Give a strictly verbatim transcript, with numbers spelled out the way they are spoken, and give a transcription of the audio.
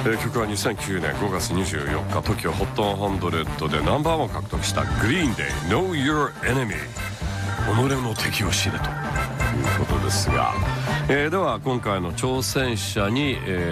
えー、曲はにせんきゅうねんごがつにじゅうよっか トキオ ホットハンドレッドでナンバーワンを獲得したグリーンデイ Know Your Enemy 己の敵を知れということですが、えー、では今回の挑戦者に、えー